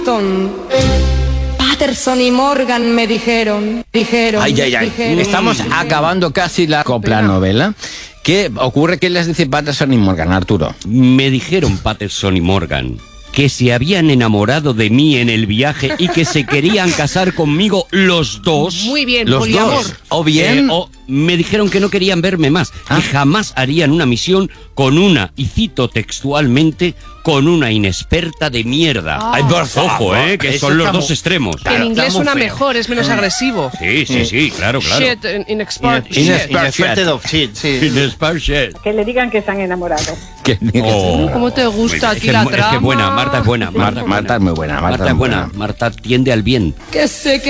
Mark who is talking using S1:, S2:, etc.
S1: Patterson y Morgan me dijeron.
S2: Ay. Estamos acabando casi la copla novela. ¿Qué ocurre? ¿Qué les dice Patterson y Morgan, Arturo?
S3: Me dijeron Patterson y Morgan que se habían enamorado de mí en el viaje y que se querían casar conmigo los dos.
S4: Muy bien,
S2: Los
S4: poliamor.
S2: dos. O bien...
S3: O me dijeron que no querían verme más, que jamás harían una misión con una, y cito textualmente, con una inexperta de mierda.
S2: Ay, por favor,
S3: Ojo, que
S2: eso
S3: son los
S2: está
S3: dos extremos.
S4: Que en inglés suena mejor, es menos agresivo.
S3: Sí, claro.
S4: Shit, inexpert shit.
S2: Inexpert
S5: shit.
S3: Inexpert shit.
S6: Que le digan que están enamorados.
S4: ¿Cómo te gusta a ti la trama?
S3: Es que buena, Marta es buena.
S2: Marta es muy buena.
S3: Marta es buena. Marta tiende al bien.
S1: Que sé que